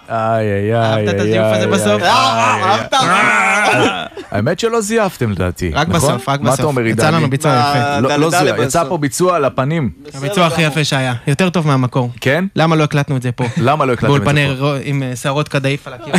אהבת את הזיוף הזה בסוף? אהבת? האמת שלא זייפתם לדעתי. רק בסוף, רק מה אתה בסוף. אומר, יצא לנו ביצוע יפה. לא זייף, יצא פה ביצוע על הפנים. הביצוע הכי יפה שהיה. יותר טוב מהמקור. כן? למה לא הקלטנו את זה פה? למה לא הקלטתם את זה פה? באולפני עם שערות קדאיף על הקיר.